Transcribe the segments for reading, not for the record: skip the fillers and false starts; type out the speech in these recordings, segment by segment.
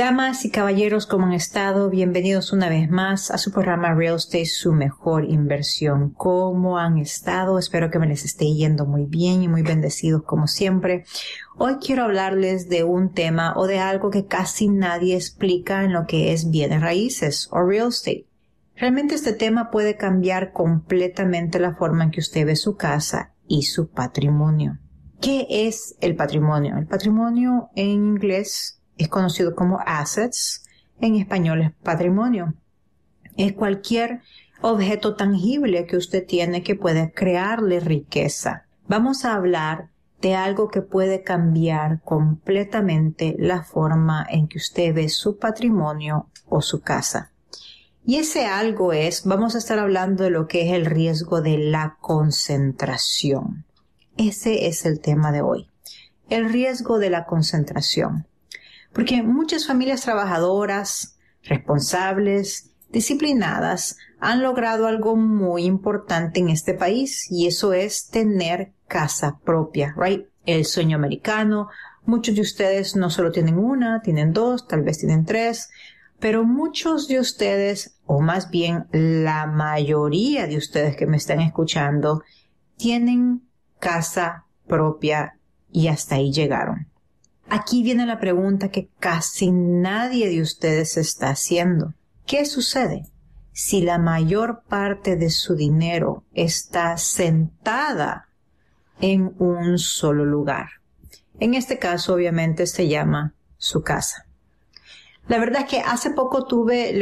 Damas y caballeros, ¿cómo han estado? Bienvenidos una vez más a su programa Real Estate, su mejor inversión. ¿Cómo han estado? Espero que me les esté yendo muy bien y muy bendecidos como siempre. Hoy quiero hablarles de un tema o de algo que casi nadie explica en lo que es bienes raíces o real estate. Realmente este tema puede cambiar completamente la forma en que usted ve su casa y su patrimonio. ¿Qué es el patrimonio? El patrimonio en inglés es conocido como assets, en español es patrimonio. Es cualquier objeto tangible que usted tiene que puede crearle riqueza. Vamos a hablar de algo que puede cambiar completamente la forma en que usted ve su patrimonio o su casa. Y ese algo vamos a estar hablando de lo que es el riesgo de la concentración. Ese es el tema de hoy. El riesgo de la concentración. Porque muchas familias trabajadoras, responsables, disciplinadas, han logrado algo muy importante en este país y eso es tener casa propia, right? El sueño americano. Muchos de ustedes no solo tienen una, tienen dos, tal vez tienen tres, pero muchos de ustedes, o más bien la mayoría de ustedes que me están escuchando, tienen casa propia y hasta ahí llegaron. Aquí viene la pregunta que casi nadie de ustedes está haciendo. ¿Qué sucede si la mayor parte de su dinero está sentada en un solo lugar? En este caso, obviamente, se llama su casa. La verdad es que hace poco tuve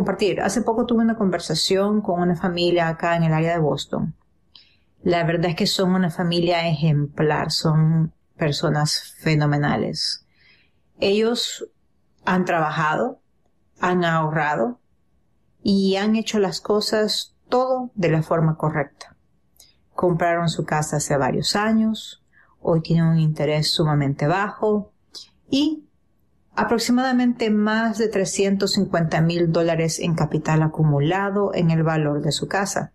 una conversación con una familia acá en el área de Boston. La verdad es que son una familia ejemplar, son personas fenomenales. Ellos han trabajado, han ahorrado y han hecho las cosas todo de la forma correcta. Compraron su casa hace varios años, hoy tienen un interés sumamente bajo y aproximadamente más de $350,000 en capital acumulado en el valor de su casa.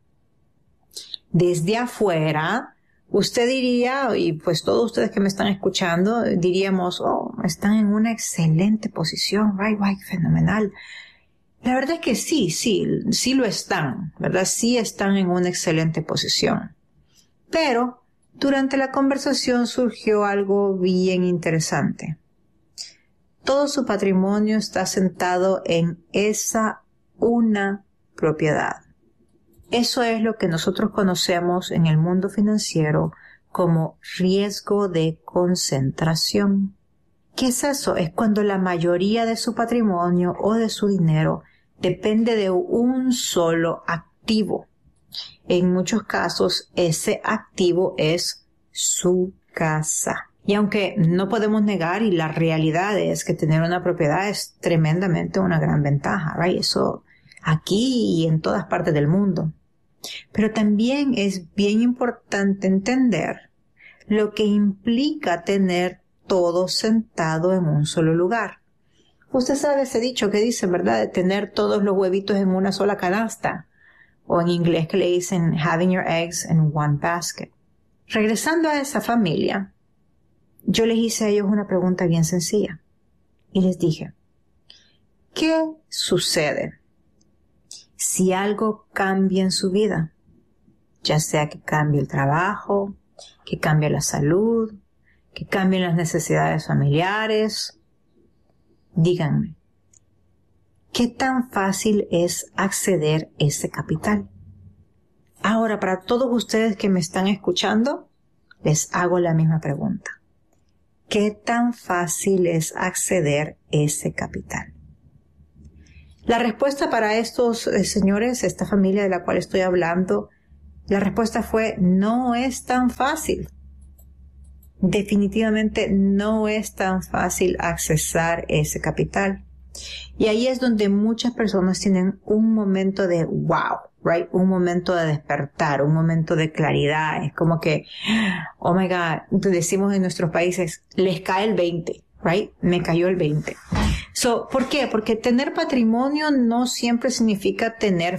Desde afuera, usted diría, y pues todos ustedes que me están escuchando, diríamos, están en una excelente posición, right, fenomenal. La verdad es que sí lo están, ¿verdad? Sí están en una excelente posición. Pero durante la conversación surgió algo bien interesante. Todo su patrimonio está sentado en esa una propiedad. Eso es lo que nosotros conocemos en el mundo financiero como riesgo de concentración. ¿Qué es eso? Es cuando la mayoría de su patrimonio o de su dinero depende de un solo activo. En muchos casos, ese activo es su casa. Y aunque no podemos negar, y la realidad es que tener una propiedad es tremendamente una gran ventaja, right? Eso aquí y en todas partes del mundo. Pero también es bien importante entender lo que implica tener todo sentado en un solo lugar. Usted sabe ese dicho que dice, ¿verdad? De tener todos los huevitos en una sola canasta. O en inglés que le dicen having your eggs in one basket. Regresando a esa familia, yo les hice a ellos una pregunta bien sencilla. Y les dije, ¿qué sucede si algo cambia en su vida? Ya sea que cambie el trabajo, que cambie la salud, que cambien las necesidades familiares. Díganme, ¿qué tan fácil es acceder a ese capital? Ahora, para todos ustedes que me están escuchando, les hago la misma pregunta. ¿Qué tan fácil es acceder a ese capital? La respuesta para estos señores, esta familia de la cual estoy hablando, la respuesta fue, no es tan fácil. Definitivamente no es tan fácil accesar ese capital. Y ahí es donde muchas personas tienen un momento de wow, right? Un momento de despertar, un momento de claridad. Es como que, oh my God, decimos en nuestros países, les cae el 20, right? Me cayó el 20. ¿Por qué? Porque tener patrimonio no siempre significa tener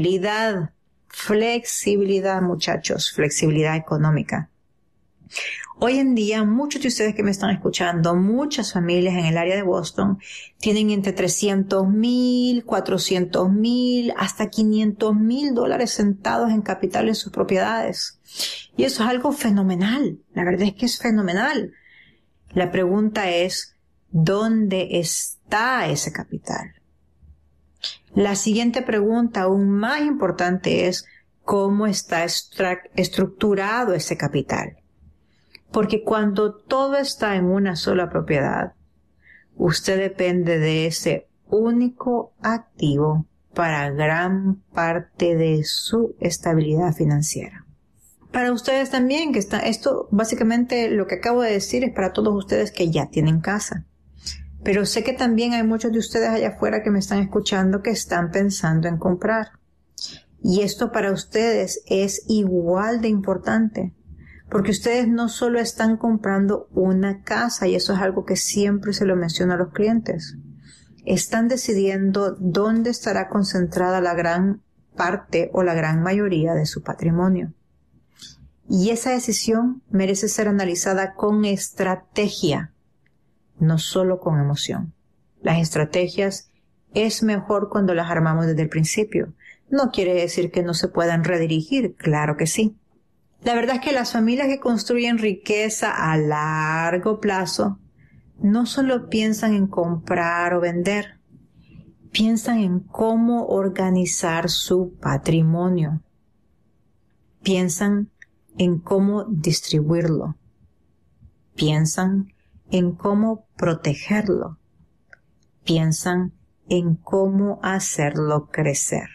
flexibilidad. Flexibilidad, muchachos, flexibilidad económica. Hoy en día, muchos de ustedes que me están escuchando, muchas familias en el área de Boston tienen entre $300,000, $400,000, hasta $500,000 sentados en capital en sus propiedades. Y eso es algo fenomenal. La verdad es que es fenomenal. La pregunta es, ¿dónde está ese capital? La siguiente pregunta, aún más importante, es ¿cómo está estructurado ese capital? Porque cuando todo está en una sola propiedad, usted depende de ese único activo para gran parte de su estabilidad financiera. Para ustedes también, esto básicamente lo que acabo de decir es para todos ustedes que ya tienen casa. Pero sé que también hay muchos de ustedes allá afuera que me están escuchando que están pensando en comprar. Y esto para ustedes es igual de importante. Porque ustedes no solo están comprando una casa, y eso es algo que siempre se lo menciono a los clientes. Están decidiendo dónde estará concentrada la gran parte o la gran mayoría de su patrimonio. Y esa decisión merece ser analizada con estrategia, no solo con emoción. Las estrategias es mejor cuando las armamos desde el principio. No quiere decir que no se puedan redirigir, claro que sí. La verdad es que las familias que construyen riqueza a largo plazo no solo piensan en comprar o vender, piensan en cómo organizar su patrimonio, piensan en cómo distribuirlo, piensan en cómo protegerlo, piensan en cómo hacerlo crecer.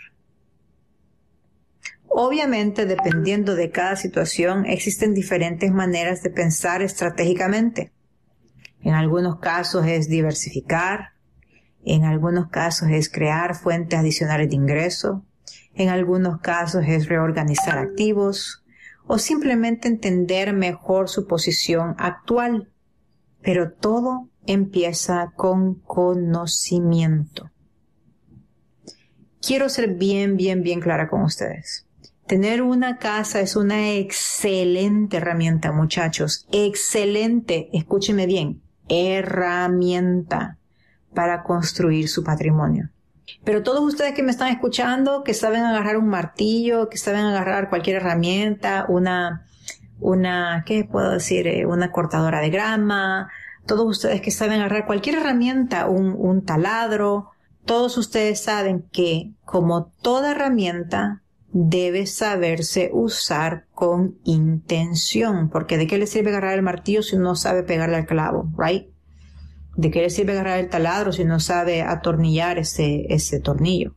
Obviamente, dependiendo de cada situación, existen diferentes maneras de pensar estratégicamente. En algunos casos es diversificar, en algunos casos es crear fuentes adicionales de ingreso, en algunos casos es reorganizar activos o simplemente entender mejor su posición actual. Pero todo empieza con conocimiento. Quiero ser bien clara con ustedes. Tener una casa es una excelente herramienta, muchachos. Excelente, escúcheme bien, herramienta para construir su patrimonio. Pero todos ustedes que me están escuchando, que saben agarrar un martillo, que saben agarrar cualquier herramienta, ¿qué puedo decir? Una cortadora de grama, todos ustedes que saben agarrar cualquier herramienta, un taladro, todos ustedes saben que, como toda herramienta, debe saberse usar con intención, porque ¿de qué le sirve agarrar el martillo si no sabe pegarle al clavo, right? ¿De qué le sirve agarrar el taladro si no sabe atornillar ese tornillo?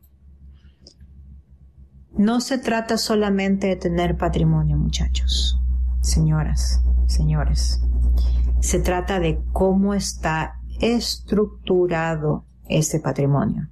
No se trata solamente de tener patrimonio, muchachos, señoras, señores. Se trata de cómo está estructurado ese patrimonio.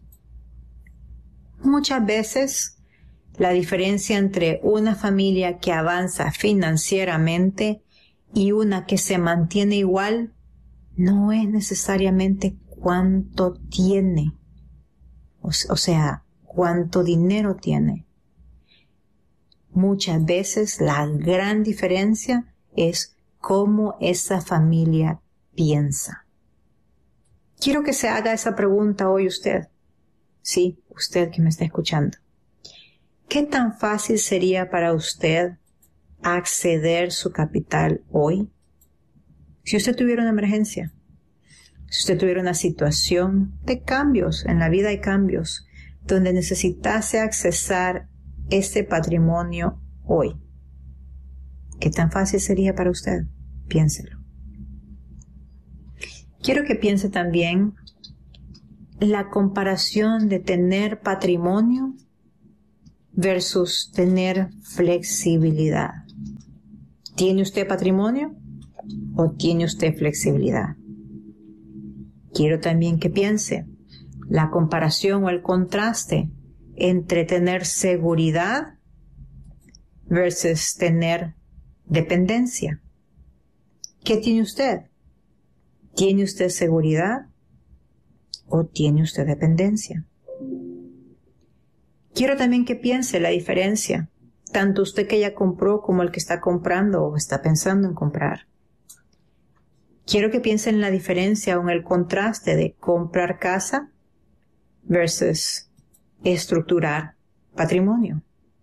Muchas veces la diferencia entre una familia que avanza financieramente y una que se mantiene igual no es necesariamente cuánto tiene, o sea, cuánto dinero tiene. Muchas veces la gran diferencia es cómo esa familia piensa. Quiero que se haga esa pregunta hoy usted. Sí, usted que me está escuchando. ¿Qué tan fácil sería para usted acceder su capital hoy? Si usted tuviera una emergencia, si usted tuviera una situación de cambios, en la vida hay cambios, donde necesitase accesar ese patrimonio hoy, ¿qué tan fácil sería para usted? Piénselo. Quiero que piense también la comparación de tener patrimonio versus tener flexibilidad. ¿Tiene usted patrimonio o tiene usted flexibilidad? Quiero también que piense la comparación o el contraste entre tener seguridad versus tener dependencia. ¿Qué tiene usted? ¿Tiene usted seguridad o tiene usted dependencia? Quiero también que piense la diferencia tanto usted que ya compró como el que está comprando o está pensando en comprar. Quiero que piensen en la diferencia o en el contraste de comprar casa versus estructurar patrimonio.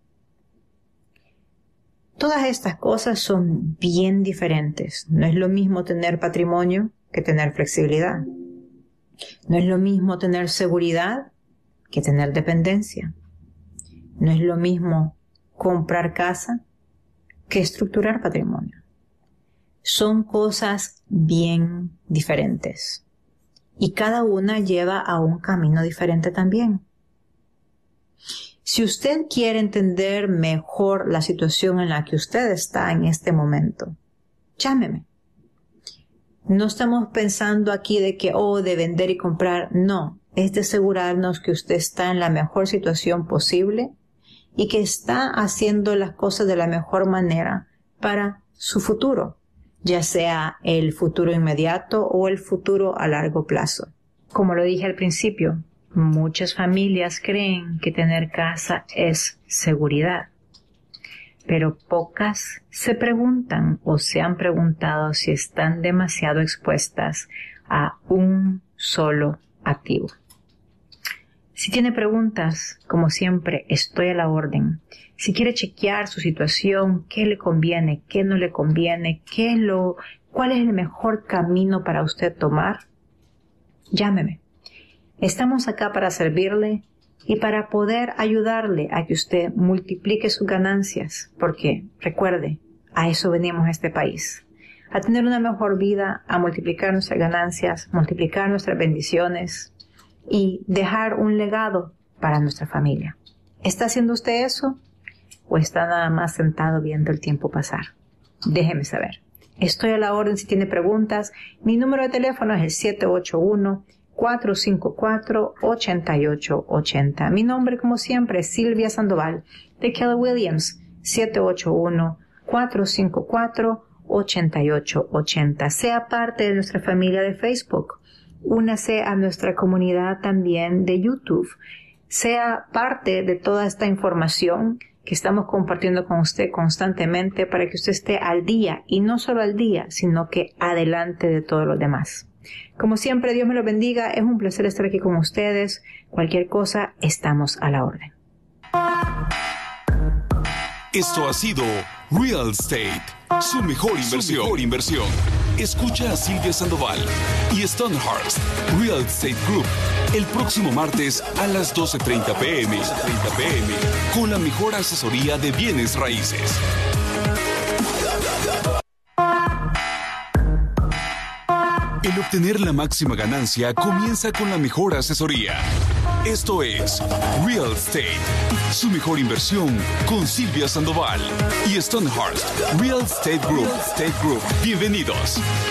Todas estas cosas son bien diferentes. No es lo mismo tener patrimonio que tener flexibilidad. No es lo mismo tener seguridad que tener dependencia. No es lo mismo comprar casa que estructurar patrimonio. Son cosas bien diferentes. Y cada una lleva a un camino diferente también. Si usted quiere entender mejor la situación en la que usted está en este momento, llámeme. No estamos pensando aquí de que, de vender y comprar. No, es de asegurarnos que usted está en la mejor situación posible y que está haciendo las cosas de la mejor manera para su futuro, ya sea el futuro inmediato o el futuro a largo plazo. Como lo dije al principio, muchas familias creen que tener casa es seguridad, pero pocas se preguntan o se han preguntado si están demasiado expuestas a un solo activo. Si tiene preguntas, como siempre, estoy a la orden. Si quiere chequear su situación, qué le conviene, qué no le conviene, cuál es el mejor camino para usted tomar, llámeme. Estamos acá para servirle y para poder ayudarle a que usted multiplique sus ganancias, porque, recuerde, a eso venimos a este país, a tener una mejor vida, a multiplicar nuestras ganancias, multiplicar nuestras bendiciones y dejar un legado para nuestra familia. ¿Está haciendo usted eso o está nada más sentado viendo el tiempo pasar? Déjeme saber. Estoy a la orden si tiene preguntas. Mi número de teléfono es el 781-454-8880. Mi nombre, como siempre, es Silvia Sandoval de Keller Williams. 781-454-8880. Sea parte de nuestra familia de Facebook. Únase a nuestra comunidad también de YouTube. Sea parte de toda esta información que estamos compartiendo con usted constantemente para que usted esté al día, y no solo al día, sino que adelante de todos los demás. Como siempre, Dios me lo bendiga. Es un placer estar aquí con ustedes. Cualquier cosa, estamos a la orden. Esto ha sido Real Estate, su mejor inversión. Escucha a Silvia Sandoval y Stonehurst Real Estate Group el próximo martes a las 12:30 p.m. con la mejor asesoría de bienes raíces. El obtener la máxima ganancia comienza con la mejor asesoría. Esto es Real Estate, su mejor inversión con Silvia Sandoval y Stonehurst Real Estate Group. Bienvenidos.